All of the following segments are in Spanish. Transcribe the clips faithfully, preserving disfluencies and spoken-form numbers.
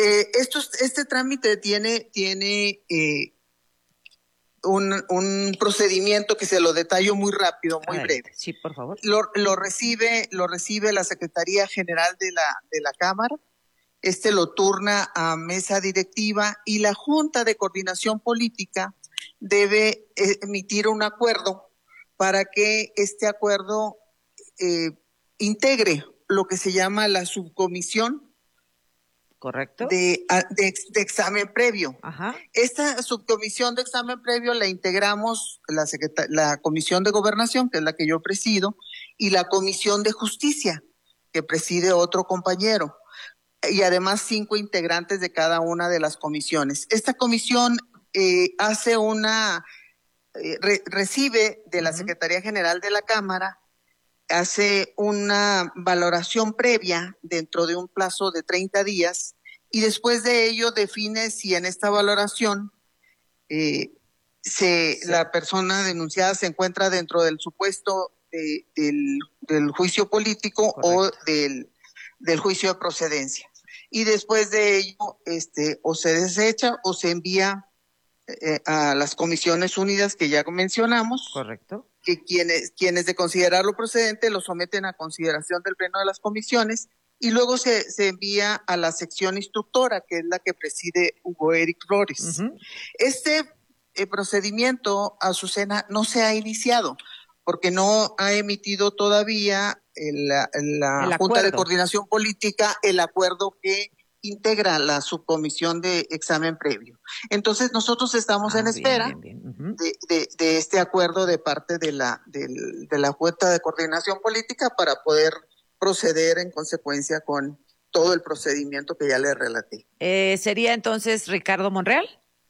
Eh, esto, este trámite tiene, tiene eh, un, un procedimiento que se lo detallo muy rápido, muy Adelante. breve. Sí, por favor. Lo, lo recibe, lo recibe la Secretaría General de la, de la Cámara. Este lo turna a mesa directiva y la Junta de Coordinación Política debe emitir un acuerdo para que este acuerdo eh, integre lo que se llama la subcomisión. ¿Correcto? De, de, de examen previo. Ajá. Esta subcomisión de examen previo la integramos la, la Comisión de Gobernación, que es la que yo presido, y la Comisión de Justicia, que preside otro compañero, y además cinco integrantes de cada una de las comisiones. Esta comisión eh, hace una, eh, re, recibe de la uh-huh. Secretaría General de la Cámara, hace una valoración previa dentro de un plazo de treinta días, y después de ello define si en esta valoración eh, se, sí. la persona denunciada se encuentra dentro del supuesto de, del, del juicio político Correcto. o del, del juicio de procedencia. Y después de ello, este, o se desecha o se envía eh, a las comisiones unidas que ya mencionamos. Correcto. Que quienes, quienes de considerarlo procedente lo someten a consideración del pleno de las comisiones y luego se, se envía a la sección instructora, que es la que preside Hugo Eric Flores. Uh-huh. Este eh, procedimiento, Azucena, no se ha iniciado porque no ha emitido todavía el, la, la el Junta de Coordinación Política el acuerdo que integra la subcomisión de examen previo. Entonces nosotros estamos ah, en espera bien, bien, bien. Uh-huh. de, de, de este acuerdo de parte de la, de, de la Junta de Coordinación Política para poder proceder en consecuencia con todo el procedimiento que ya le relaté. Eh, ¿Sería entonces Ricardo Monreal?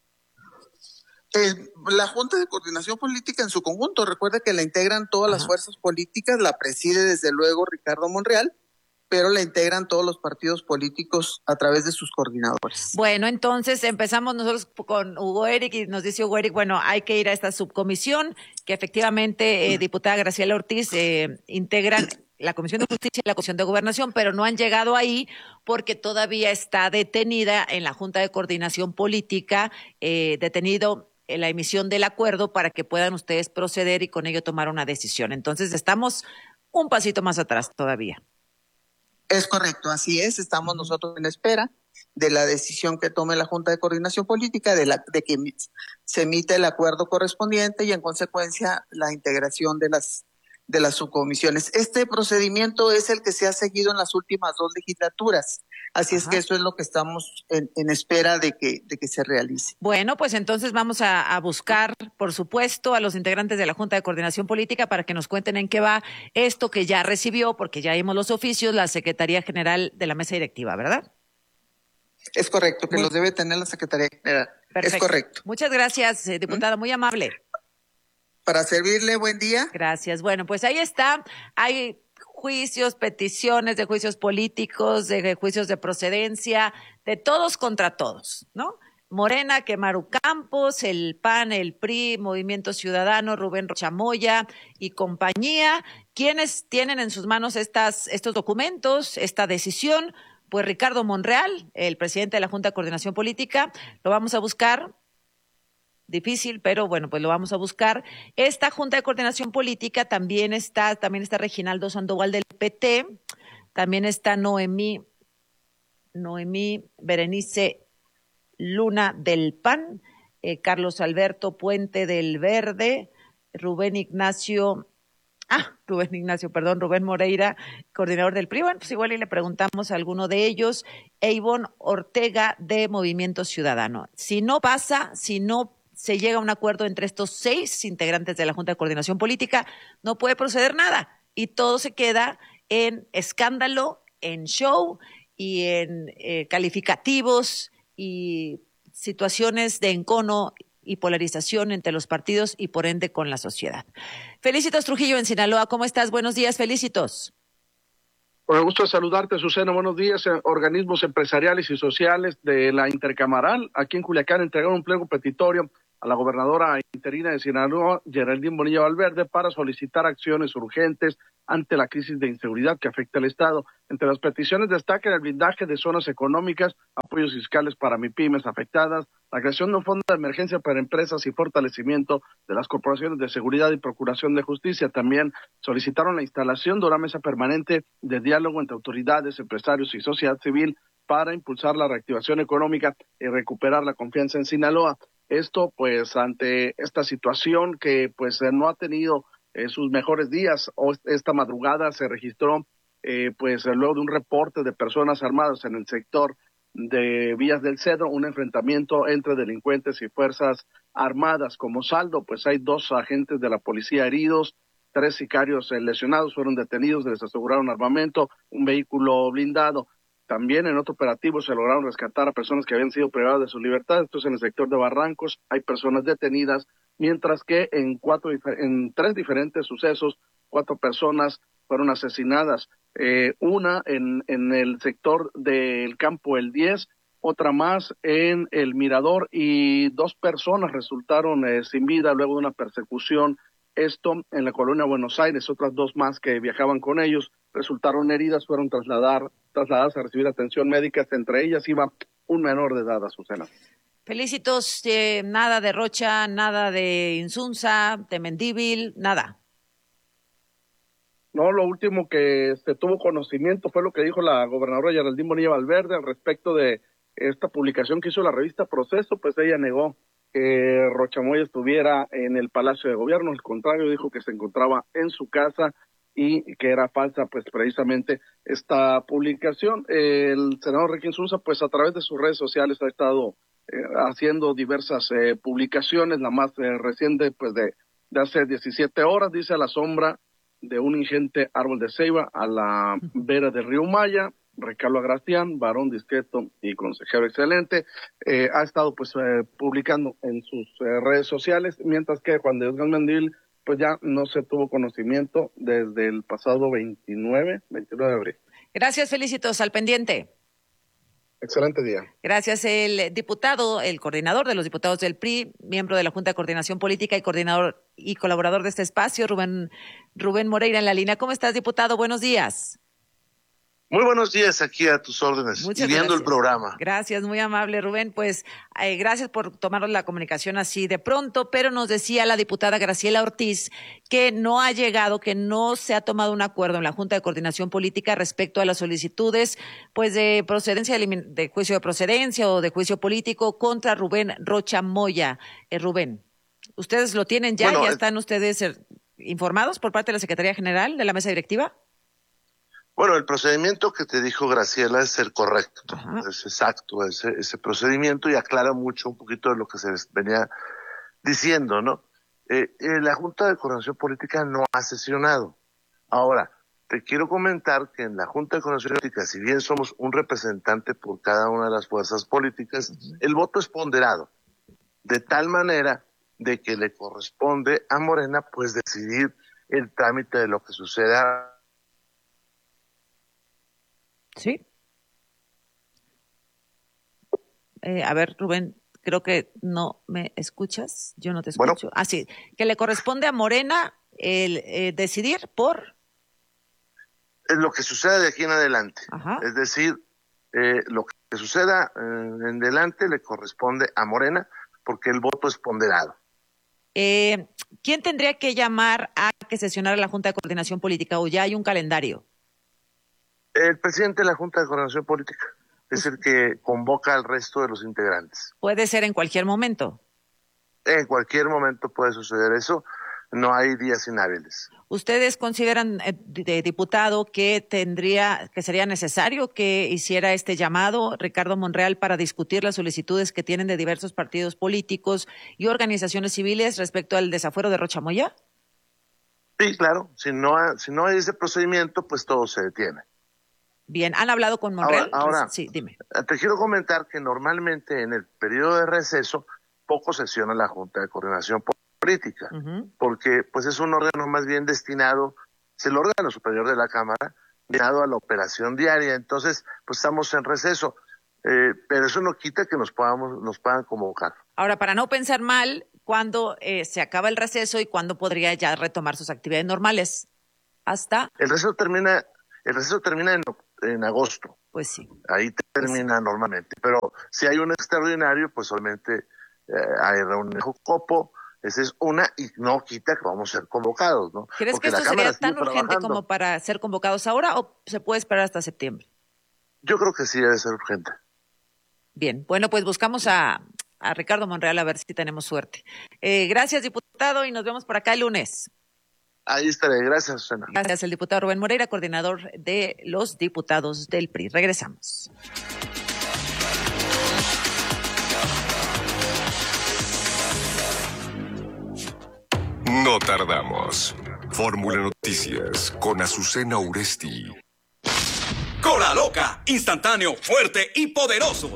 Eh, la Junta de Coordinación Política en su conjunto, recuerda que la integran todas Ajá. las fuerzas políticas, la preside desde luego Ricardo Monreal, pero la integran todos los partidos políticos a través de sus coordinadores. Bueno, entonces empezamos nosotros con Hugo Eric y nos dice Hugo Eric, bueno, hay que ir a esta subcomisión que efectivamente, eh, diputada Graciela Ortiz, eh, integran la Comisión de Justicia y la Comisión de Gobernación, pero no han llegado ahí porque todavía está detenida en la Junta de Coordinación Política, eh, detenido en la emisión del acuerdo para que puedan ustedes proceder y con ello tomar una decisión. Entonces estamos un pasito más atrás todavía. Es correcto, así es, estamos nosotros en espera de la decisión que tome la Junta de Coordinación Política, de, la, de que se emita el acuerdo correspondiente y en consecuencia la integración de las, de las subcomisiones. Este procedimiento es el que se ha seguido en las últimas dos legislaturas, así Ajá. es que eso es lo que estamos en, en espera de que, de que se realice. Bueno, pues entonces vamos a, a buscar, por supuesto, a los integrantes de la Junta de Coordinación Política para que nos cuenten en qué va esto que ya recibió, porque ya vimos los oficios, la Secretaría General de la Mesa Directiva, ¿verdad? Es correcto, que muy... los debe tener la Secretaría General. Perfecto. Es correcto. Muchas gracias, eh, diputada, ¿Mm? muy amable. Para servirle, buen día. Gracias. Bueno, pues ahí está. Hay juicios, peticiones de juicios políticos, de juicios de procedencia, de todos contra todos, ¿no? Morena, que Maru Campos, el P A N, el P R I, Movimiento Ciudadano, Rubén Chamoya y compañía, quienes tienen en sus manos estas, estos documentos, esta decisión, pues Ricardo Monreal, el presidente de la Junta de Coordinación Política, lo vamos a buscar. Difícil, pero bueno, pues lo vamos a buscar. Esta Junta de Coordinación Política también está, también está Reginaldo Sandoval del P T, también está Noemí, Noemí Berenice Luna del P A N, eh, Carlos Alberto Puente del Verde, Rubén Ignacio, ah, Rubén Ignacio, perdón, Rubén Moreira, coordinador del P R I. Bueno, pues igual y le preguntamos a alguno de ellos, e Ivonne Ortega de Movimiento Ciudadano. Si no pasa, si no se llega a un acuerdo entre estos seis integrantes de la Junta de Coordinación Política, no puede proceder nada y todo se queda en escándalo, en show y en eh, calificativos y situaciones de encono y polarización entre los partidos y por ende con la sociedad. Felicitos Trujillo en Sinaloa, ¿cómo estás? Buenos días, Felicitos. Con el gusto de saludarte, Azucena. Buenos días. Organismos empresariales y sociales de la Intercamaral aquí en Culiacán entregaron un pliego petitorio a la gobernadora interina de Sinaloa, Geraldine Bonilla Valverde, para solicitar acciones urgentes ante la crisis de inseguridad que afecta al Estado. Entre las peticiones destaca el blindaje de zonas económicas, apoyos fiscales para MIPYMES afectadas, la creación de un fondo de emergencia para empresas y fortalecimiento de las corporaciones de seguridad y procuración de justicia. También solicitaron la instalación de una mesa permanente de diálogo entre autoridades, empresarios y sociedad civil para impulsar la reactivación económica y recuperar la confianza en Sinaloa. Esto, pues, ante esta situación que, pues, no ha tenido eh, sus mejores días. O esta madrugada se registró, eh, pues, luego de un reporte de personas armadas en el sector de Villas del Cedro, un enfrentamiento entre delincuentes y fuerzas armadas. Como saldo, pues, hay dos agentes de la policía heridos, tres sicarios eh, lesionados fueron detenidos, les aseguraron armamento, un vehículo blindado. También en otro operativo se lograron rescatar a personas que habían sido privadas de su libertad. Esto es en el sector de Barrancos, hay personas detenidas, mientras que en cuatro, en tres diferentes sucesos, cuatro personas fueron asesinadas. Eh, una en, en el sector del Campo El diez, otra más en el Mirador, y dos personas resultaron eh, sin vida luego de una persecución. Esto en la colonia Buenos Aires. Otras dos más que viajaban con ellos resultaron heridas, fueron trasladar, trasladadas a recibir atención médica. Entre ellas iba un menor de edad, Azucena. Felicitos, eh, nada de Rocha, nada de Insunza, de Mendívil, nada. No, lo último que se tuvo conocimiento fue lo que dijo la gobernadora Geraldine Bonilla Valverde al respecto de esta publicación que hizo la revista Proceso. Pues ella negó que Rocha Moya estuviera en el Palacio de Gobierno, al contrario, dijo que se encontraba en su casa y que era falsa, pues, precisamente esta publicación. El senador Enrique Insunza, pues, a través de sus redes sociales ha estado eh, haciendo diversas eh, publicaciones, la más eh, reciente, pues, de, de hace diecisiete horas, dice: a la sombra de un ingente árbol de ceiba, a la vera del río Maya, Ricardo Agracián, varón discreto y consejero excelente. Eh, ha estado, pues, eh, publicando en sus eh, redes sociales, mientras que Juan de Dios Mendívil, pues, ya no se tuvo conocimiento desde el pasado veintinueve de abril. Gracias, Felicitos, al pendiente. Excelente día. Gracias. El diputado, el coordinador de los diputados del P R I, miembro de la Junta de Coordinación Política y coordinador y colaborador de este espacio, Rubén, Rubén Moreira en la línea. ¿Cómo estás, diputado? Buenos días. Muy buenos días, aquí a tus órdenes, Muchas y viendo gracias. el programa. Gracias, muy amable, Rubén. Pues eh, gracias por tomar la comunicación así de pronto, pero nos decía la diputada Graciela Ortiz que no ha llegado, que no se ha tomado un acuerdo en la Junta de Coordinación Política respecto a las solicitudes, pues, de procedencia, de juicio de procedencia o de juicio político contra Rubén Rocha Moya. Eh, Rubén, ¿ustedes lo tienen ya? Bueno, ¿Ya están ustedes eh, informados por parte de la Secretaría General de la Mesa Directiva? Bueno, el procedimiento que te dijo Graciela es el correcto, Ajá. Es exacto ese, ese procedimiento, y aclara mucho un poquito de lo que se les venía diciendo, ¿no? Eh, eh, la Junta de Coordinación Política no ha sesionado. Ahora, te quiero comentar que en la Junta de Coordinación Política, si bien somos un representante por cada una de las fuerzas políticas, uh-huh, el voto es ponderado, de tal manera de que le corresponde a Morena, pues, decidir el trámite de lo que suceda. Sí. Eh, a ver, Rubén, creo que no me escuchas. Yo no te escucho. Bueno. Ah, sí, que le corresponde a Morena el eh, decidir por Es lo que suceda de aquí en adelante. Ajá. Es decir, eh, lo que suceda eh, en adelante le corresponde a Morena, porque el voto es ponderado. Eh, ¿Quién tendría que llamar a que sesionara la Junta de Coordinación Política, o ya hay un calendario? El presidente de la Junta de Coordinación Política es el que convoca al resto de los integrantes. Puede ser en cualquier momento. En cualquier momento puede suceder eso, no hay días inhábiles. ¿Ustedes consideran, eh, de diputado, que tendría, que sería necesario que hiciera este llamado Ricardo Monreal para discutir las solicitudes que tienen de diversos partidos políticos y organizaciones civiles respecto al desafuero de Rocha Moya? Sí, claro, si no, si no hay ese procedimiento, pues todo se detiene. Bien, ¿han hablado con Monreal? Ahora, ahora sí, dime. Te quiero comentar que normalmente en el periodo de receso poco sesiona la Junta de Coordinación Política, uh-huh, porque pues es un órgano más bien destinado, es el órgano superior de la Cámara, destinado a la operación diaria. Entonces, pues estamos en receso, eh, pero eso no quita que nos podamos, nos puedan convocar. Ahora, para no pensar mal, ¿cuándo eh, se acaba el receso y cuándo podría ya retomar sus actividades normales? hasta... El receso termina, el receso termina en, en agosto. Pues sí. Ahí termina pues, normalmente. Pero si hay un extraordinario, pues solamente eh, hay reunión de Jocopo. Esa es una, y no quita que vamos a ser convocados, ¿no? ¿Crees Porque que esto sería tan urgente trabajando. como para ser convocados ahora o se puede esperar hasta septiembre? Yo creo que sí debe ser urgente. Bien, bueno, pues buscamos a, a Ricardo Monreal a ver si tenemos suerte. Eh, gracias, diputado, y nos vemos por acá el lunes. Ahí estaré, gracias, Susana. Gracias, el diputado Rubén Moreira, coordinador de los diputados del P R I. Regresamos. No tardamos. Fórmula Noticias con Azucena Uresti. Cola Loca, instantáneo, fuerte y poderoso.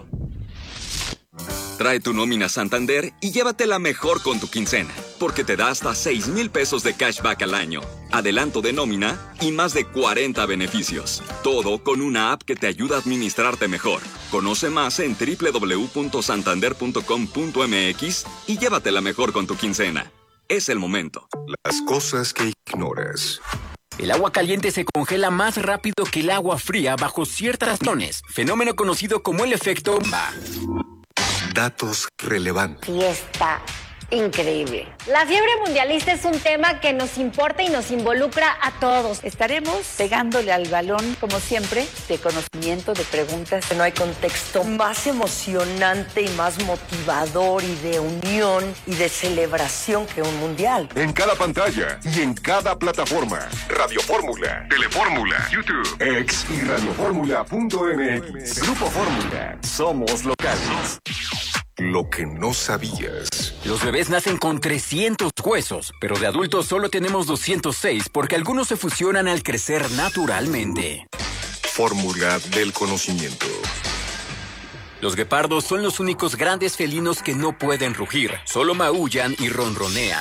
Trae tu nómina Santander y llévatela mejor con tu quincena, porque te da hasta seis mil pesos de cashback al año, adelanto de nómina y más de cuarenta beneficios. Todo con una app que te ayuda a administrarte mejor. Conoce más en doble u doble u doble u punto santander punto com punto m x y llévatela mejor con tu quincena. Es el momento. Las cosas que ignoras. El agua caliente se congela más rápido que el agua fría bajo ciertas condiciones, fenómeno conocido como el efecto B A. Datos relevantes. Fiesta increíble. La fiebre mundialista es un tema que nos importa y nos involucra a todos. Estaremos pegándole al balón, como siempre, de conocimiento, de preguntas. No hay contexto más emocionante y más motivador y de unión y de celebración que un mundial. En cada pantalla y en cada plataforma. Radio Fórmula, Telefórmula, YouTube, X y radioformula punto m x. Grupo Fórmula. Somos locales. Lo que no sabías. Los bebés nacen con trescientos huesos, pero de adultos solo tenemos doscientos seis porque algunos se fusionan al crecer naturalmente. Fórmula del conocimiento. Los guepardos son los únicos grandes felinos que no pueden rugir, solo maullan y ronronean.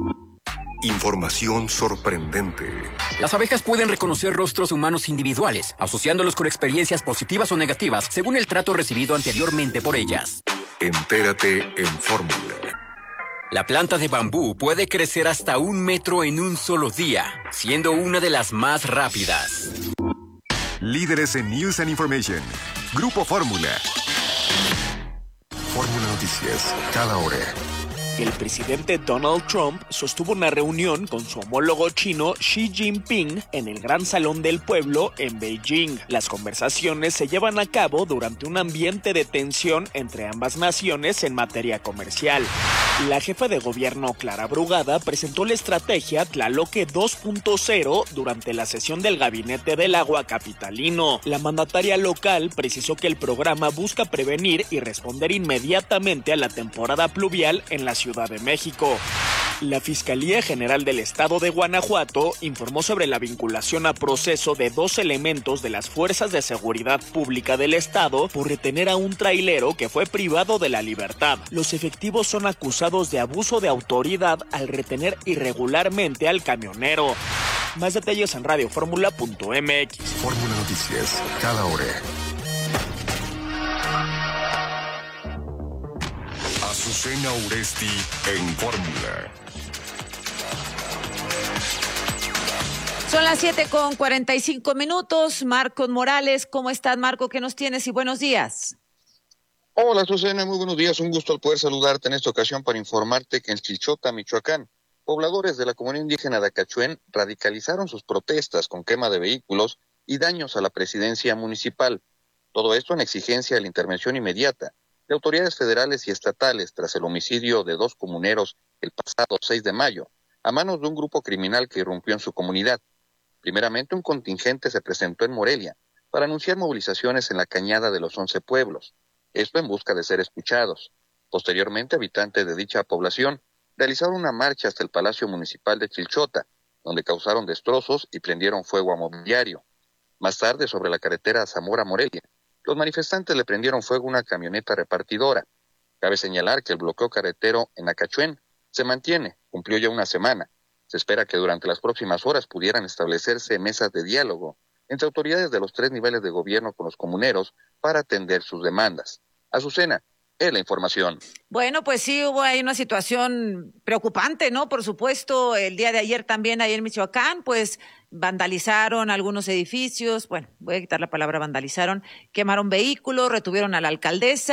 Información sorprendente. Las abejas pueden reconocer rostros humanos individuales, asociándolos con experiencias positivas o negativas según el trato recibido anteriormente por ellas. Entérate en Fórmula. La planta de bambú puede crecer hasta un metro en un solo día, siendo una de las más rápidas. Líderes en News and Information. Grupo Fórmula. Fórmula Noticias, cada hora. El presidente Donald Trump sostuvo una reunión con su homólogo chino Xi Jinping en el Gran Salón del Pueblo en Beijing. Las conversaciones se llevan a cabo durante un ambiente de tensión entre ambas naciones en materia comercial. La jefa de gobierno Clara Brugada presentó la estrategia Tlaloque dos punto cero durante la sesión del Gabinete del Agua capitalino. La mandataria local precisó que el programa busca prevenir y responder inmediatamente a la temporada pluvial en la ciudad Ciudad de México. La Fiscalía General del Estado de Guanajuato informó sobre la vinculación a proceso de dos elementos de las Fuerzas de Seguridad Pública del Estado por retener a un trailero que fue privado de la libertad. Los efectivos son acusados de abuso de autoridad al retener irregularmente al camionero. Más detalles en radioformula punto m x. Fórmula Noticias, cada hora. Azucena Uresti en Fórmula. Son las siete con cuarenta y cinco minutos. Marcos Morales, ¿cómo estás, Marco? ¿Qué nos tienes? Y buenos días. Hola, Azucena, muy buenos días. Un gusto al poder saludarte en esta ocasión para informarte que en Chilchota, Michoacán, pobladores de la comunidad indígena de Acachuén radicalizaron sus protestas con quema de vehículos y daños a la presidencia municipal. Todo esto en exigencia de la intervención inmediata de autoridades federales y estatales tras el homicidio de dos comuneros el pasado seis de mayo, a manos de un grupo criminal que irrumpió en su comunidad. Primeramente, un contingente se presentó en Morelia para anunciar movilizaciones en la Cañada de los Once Pueblos, esto en busca de ser escuchados. Posteriormente, habitantes de dicha población realizaron una marcha hasta el Palacio Municipal de Chilchota, donde causaron destrozos y prendieron fuego a mobiliario. Más tarde, sobre la carretera Zamora-Morelia, los manifestantes le prendieron fuego a una camioneta repartidora. Cabe señalar que el bloqueo carretero en Acachuén se mantiene, cumplió ya una semana. Se espera que durante las próximas horas pudieran establecerse mesas de diálogo entre autoridades de los tres niveles de gobierno con los comuneros para atender sus demandas. Azucena, es la información. Bueno, pues sí, hubo ahí una situación preocupante, ¿no? Por supuesto, el día de ayer también ahí en Michoacán, pues vandalizaron algunos edificios, bueno, voy a quitar la palabra vandalizaron, quemaron vehículos, retuvieron a la alcaldesa.